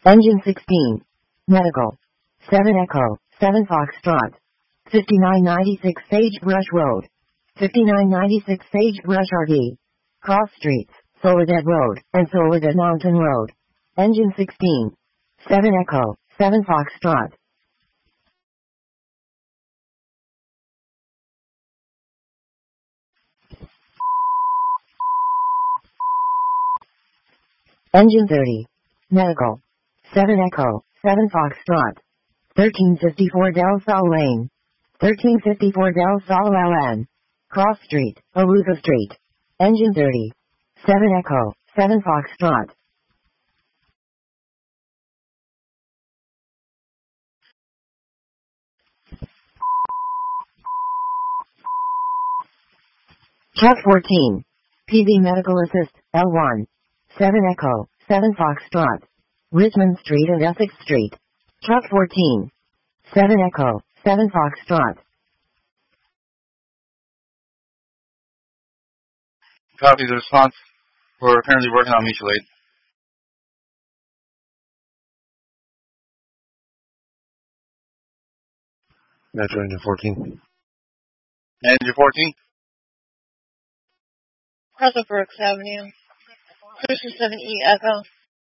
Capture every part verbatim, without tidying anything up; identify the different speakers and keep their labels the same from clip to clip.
Speaker 1: Engine sixteen. Medical. seven Echo, seven Foxtrot. fifty-nine ninety-six Sagebrush Road. fifty-nine ninety-six Sagebrush R D. Cross Streets, Soledad Road, and Soledad Mountain Road. Engine sixteen. seven Echo, seven Foxtrot. Engine thirty. Medical. seven Echo, seven Foxtrot. thirteen fifty-four Del Sol Lane. thirteen fifty-four Del Sol L N. Cross Street, Arusa Street. Engine thirty. seven Echo, seven Foxtrot. Truck fourteen. P V Medical Assist, L one. seven Echo, seven Foxtrot. Richmond Street and Essex Street. Truck fourteen. seven Echo, seven Foxtrot.
Speaker 2: Copy the response. We're currently working on mutual aid.
Speaker 3: Metro Engine fourteen.
Speaker 2: Engine fourteen.
Speaker 4: Cross up Brooks Avenue. Station seven E Echo.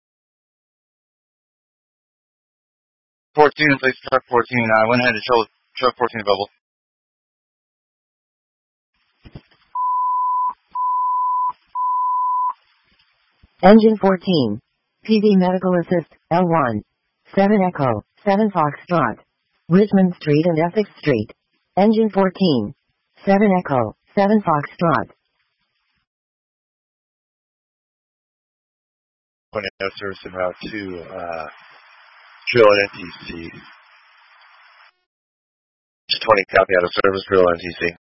Speaker 2: fourteen in place truck fourteen. I went ahead and showed truck fourteen available.
Speaker 1: Engine fourteen. P V Medical Assist, L one. seven Echo, seven Foxtrot. Richmond Street and Essex Street. Engine fourteen. seven Echo, seven Foxtrot.
Speaker 3: Point of service en route to uh, Drill and N T C. twenty copy out of service, Drill N T C.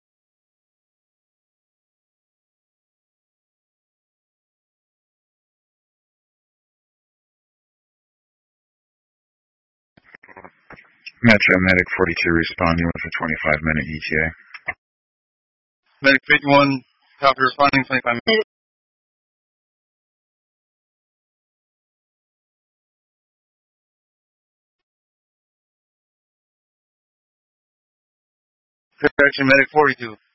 Speaker 5: Metro Medic forty-two responding with a twenty-five minute E T A.
Speaker 2: Medic fifty-one, copy responding, twenty-five minutes. Correction, Medic forty-two.